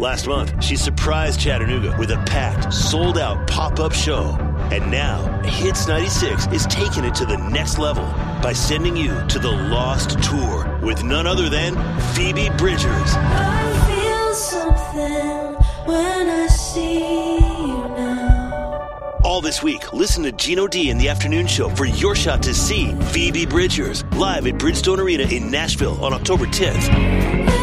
Last month, she surprised Chattanooga with a packed, sold-out pop-up show. And now, Hits 96 is taking it to the next level by sending you to the Lost Tour with none other than Phoebe Bridgers. I feel something when I see you now. All this week, listen to Gino D in the afternoon show for your shot to see Phoebe Bridgers live at Bridgestone Arena in Nashville on October 10th.